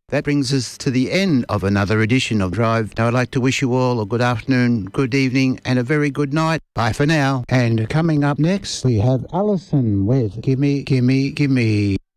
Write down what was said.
That brings us to the end of another edition of Drive. Now, I'd like to wish you all a good afternoon, good evening, and a very good night. Bye for now. And coming up next, we have Alison with Gimme, Gimme, Gimme.